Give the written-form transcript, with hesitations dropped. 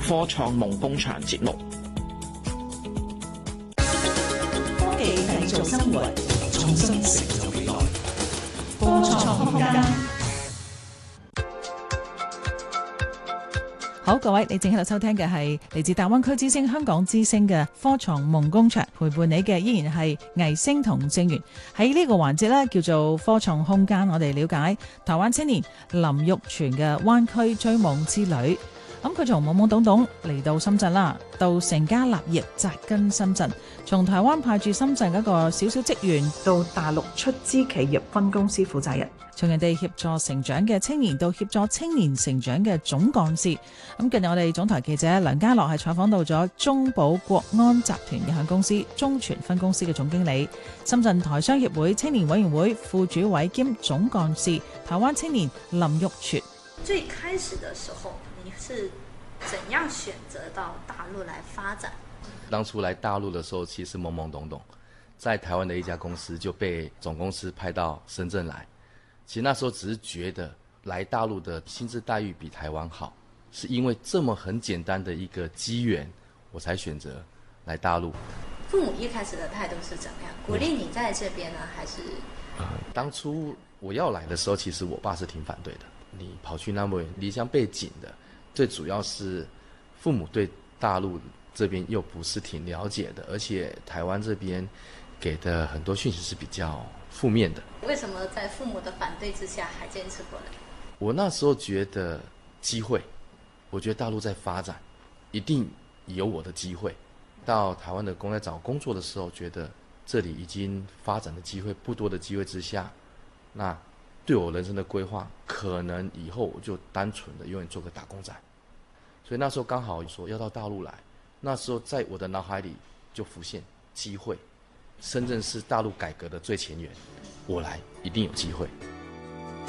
科創夢工場節目。 科技製造生活，創新成就未來。科創空間。 好，各位，你正喺度收聽嘅係嚟自大灣區之聲香港之聲嘅科創夢工場，陪伴你嘅依然係魏星同正源。喺呢個環節呢，叫做科創空間，我哋了解台灣青年林玉泉嘅灣區追夢之旅。咁佢從懵懵懂懂嚟到深圳啦，到成家立業扎根深圳，從台灣派駐深圳嗰個小小職員，到大陸出資企業分公司負責人，從人哋協助成長嘅青年到協助青年成長嘅總幹事。咁近日我哋總台記者梁家樂係採訪到咗中保國安集團有限公司中傳分公司嘅總經理，深圳台商協會青年委員會副主委兼總幹事台灣青年林玉泉。 最開始的時候你是怎樣選擇到大陸來發展？ 當初來大陸的時候其實懵懵懂懂，在台灣的一家公司就被總公司派到深圳來。其實那時候只是覺得來大陸的薪資待遇比台灣好，是因為這麼很簡單的一個機緣，我才選擇來大陸。 父母一開始的態度是怎麼樣？鼓勵你在這邊呢，還是？ 當初我要來的時候，其實我爸是挺反對的。你跑去那麼遠，離鄉背井的，最主要是父母對大陸這邊又不是挺了解的，而且台灣這邊給的很多訊息是比較負面的。 為什麼在父母的反對之下還堅持過來？ 我那時候覺得機會，我覺得大陸在發展，一定有我的機會。到台灣的公司找工作的時候，覺得這裡已經發展的機會不多的機會之下，那對我人生的規劃，可能以後我就單純的永遠做個打工仔。所以那時候剛好說要到大陸來，那時候在我的腦海裡就浮現機會。深圳是大陸改革的最前沿，我來一定有機會。